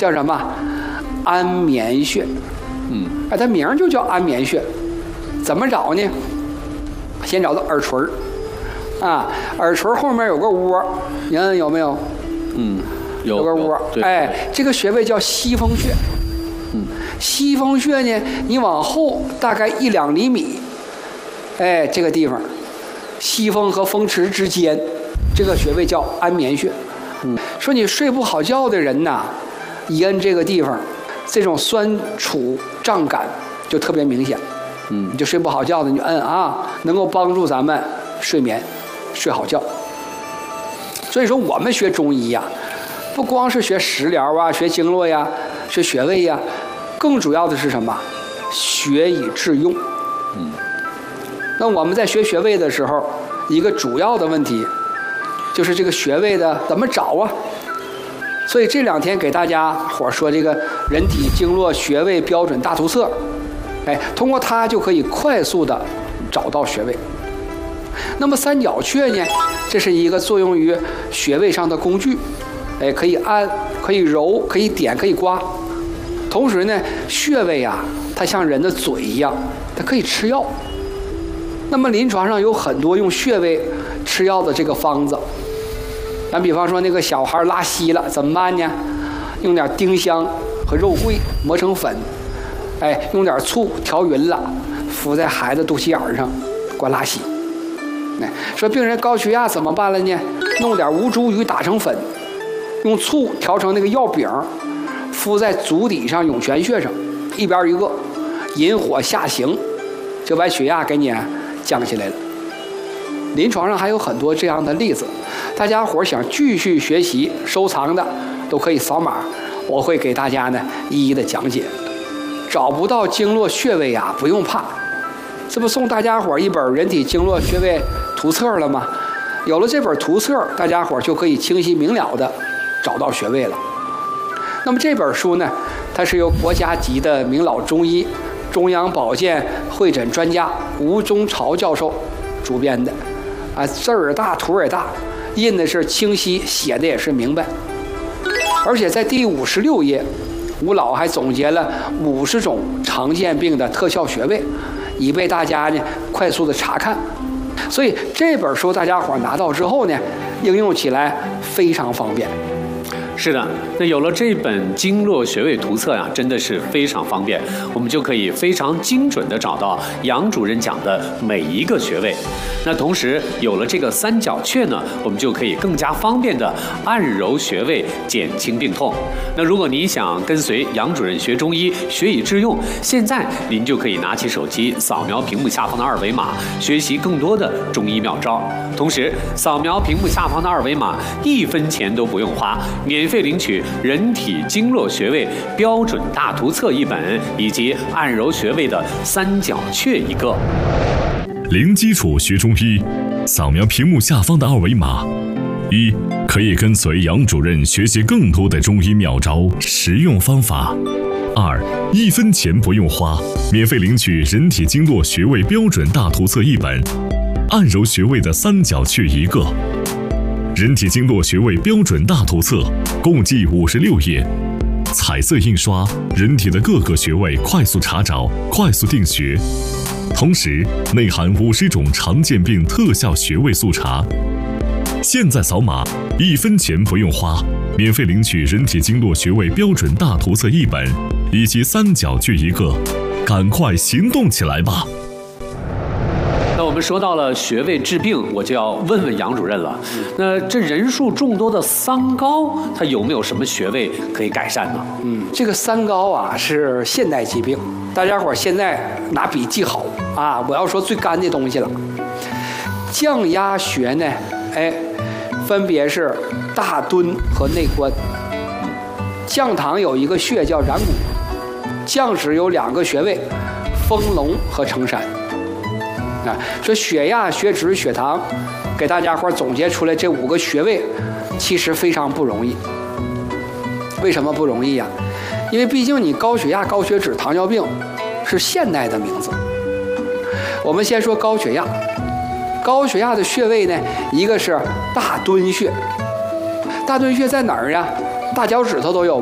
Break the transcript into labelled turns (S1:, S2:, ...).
S1: 叫什么？安眠穴。它名就叫安眠穴。怎么找呢？先找到耳垂啊，耳垂后面有个窝，你看有没有？有个窝。这个穴位叫西风穴。西风穴呢，你往后大概1-2厘米，这个地方，西风和风池之间，这个穴位叫安眠穴。说你睡不好觉的人呐，一摁这个地方，这种酸楚胀感就特别明显。你就睡不好觉的，你就摁啊，能够帮助咱们睡眠，睡好觉。所以说我们学中医呀，不光是学食疗啊，学经络呀，学穴位呀，更主要的是什么？学以致用。那我们在学穴位的时候，一个主要的问题就是这个穴位的怎么找啊？所以这2天给大家伙说这个人体经络穴位标准大图册，通过它就可以快速的找到穴位。那么三角穴呢，这是一个作用于穴位上的工具，可以按，可以揉，可以点，可以刮。同时呢，穴位啊，它像人的嘴一样，它可以吃药。那么临床上有很多用穴位吃药的这个方子，咱比方说那个小孩拉稀了怎么办呢？用点丁香和肉桂磨成粉，用点醋调匀了，敷在孩子肚脐眼上，管拉稀。说病人高血压怎么办了呢？弄点吴茱萸打成粉，用醋调成那个药饼，敷在足底上涌泉穴上，一边一个，引火下行，就把血压给你降下来了。临床上还有很多这样的例子，大家伙想继续学习收藏的都可以扫码，我会给大家呢一一的讲解。找不到经络穴位啊，不用怕，这不送大家伙一本人体经络穴位图册了吗？有了这本图册，大家伙就可以清晰明了的找到穴位了。那么这本书呢，它是由国家级的名老中医、中央保健会诊专家吴中朝教授主编的，字儿大，图也大，印的是清晰，写的也是明白。而且在第56页，吴老还总结了50种常见病的特效穴位，以备大家呢快速的查看。所以这本书大家伙拿到之后呢，应用起来非常方便。
S2: 是的，那有了这本经络穴位图册呀，真的是非常方便，我们就可以非常精准地找到杨主任讲的每一个穴位。那同时有了这个三角穴呢，我们就可以更加方便地按揉穴位，减轻病痛。那如果您想跟随杨主任学中医，学以致用，现在您就可以拿起手机扫描屏幕下方的2维码，学习更多的中医妙招。同时扫描屏幕下方的2维码，1分钱都不用花，免费领取人体经络穴位标准大图册1本，以及按揉穴位的三角穴1个。
S3: 零基础学中医，扫描屏幕下方的2维码，1可以跟随杨主任学习更多的中医妙招实用方法；2 1分钱不用花，免费领取人体经络穴位标准大图册1本，按揉穴位的三角穴1个。人体经络穴位标准大图册共计56页，彩色印刷，人体的各个穴位快速查找，快速定穴。同时内含50种常见病特效穴位速查。现在扫码，1分钱不用花，免费领取人体经络穴位标准大图册1本，以及三角穴1个，赶快行动起来吧！
S2: 那我们说到了穴位治病，我就要问问杨主任了。那这人数众多的三高，它有没有什么穴位可以改善呢？
S1: 这个三高啊是现代疾病，大家伙现在拿笔记好啊！我要说最干的东西了。降压穴呢，分别是大敦和内关。降堂有一个穴叫然谷，降趾有2个穴位，丰隆和承山。说血压、血脂、血糖，给大家伙总结出来这5个穴位，其实非常不容易。为什么不容易呀？因为毕竟你高血压、高血脂、糖尿病是现代的名字。我们先说高血压，高血压的穴位呢，一个是大敦穴。大敦穴在哪儿啊？大脚趾头都有。